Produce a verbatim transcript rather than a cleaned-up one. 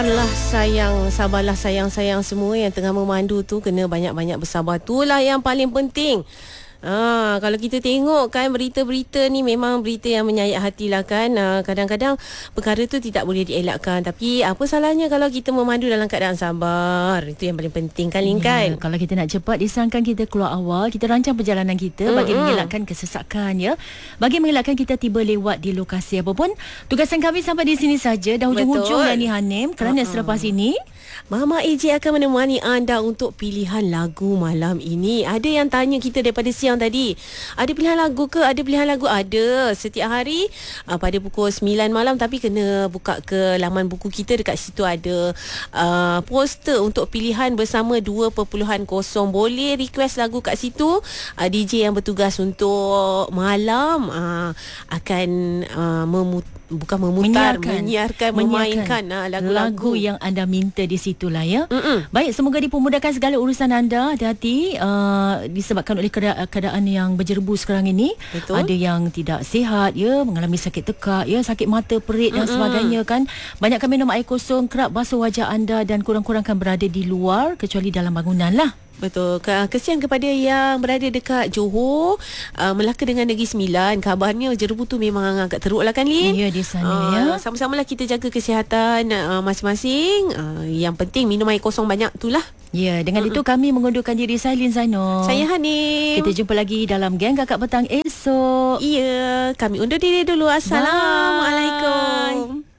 Sabarlah sayang, sabarlah sayang-sayang semua yang tengah memandu tu, kena banyak-banyak bersabar. Itulah yang paling penting. Ah, kalau kita tengok kan berita-berita ni memang berita yang menyayat hati lah kan. Ah, kadang-kadang perkara tu tidak boleh dielakkan. Tapi apa salahnya kalau kita memandu dalam keadaan sabar. Itu yang paling penting kan, Lin, kan? Ya, kalau kita nak cepat disarankan kita keluar awal, kita rancang perjalanan kita mm-hmm. bagi mengelakkan kesesakan, ya. Bagi mengelakkan kita tiba lewat di lokasi apa pun. Tugasan kami sampai di sini saja. Dah hujung-hujung dah ni, Hanim. Kerana uh-uh. selepas ini Mama A J akan menemani anda untuk pilihan lagu malam ini. Ada yang tanya kita daripada siang tadi, ada pilihan lagu ke? Ada pilihan lagu? Ada. Setiap hari uh, pada pukul sembilan malam, tapi kena buka ke laman buku kita. Dekat situ ada uh, poster untuk pilihan bersama dua perpuluhan kosong. Boleh request lagu kat situ. uh, D J yang bertugas untuk malam uh, akan uh, memut bukan memutar, menyiarkan, menyiarkan memainkan uh, lagu-lagu lagu yang anda minta di situlah, ya. Mm-mm. Baik, semoga dipermudahkan segala urusan anda. Hati-hati uh, disebabkan oleh keadaan, keadaan yang berjerubu sekarang ini. Betul. Ada yang tidak sihat, ya, mengalami sakit tekak, ya, sakit mata, perit dan Mm-mm. sebagainya kan. Banyakkan minum air kosong, kerap basuh wajah anda dan kurang-kurangkan berada di luar kecuali dalam bangunan lah. Betul. Kesian kepada yang berada dekat Johor, uh, Melaka dengan Negeri Sembilan. Kabarnya jerubu tu memang agak teruk lah kan, Lin? Ya, di sana, uh, ya. Sama-samalah kita jaga kesihatan uh, masing-masing. Uh, yang penting minum air kosong banyak tu lah. Ya, dengan Mm-mm. itu kami mengundurkan diri. Saya Lin Zainur. Saya Hanim. Kita jumpa lagi dalam Geng Kakak Petang esok. Iya, kami undur diri dulu. Assalamualaikum. Bye.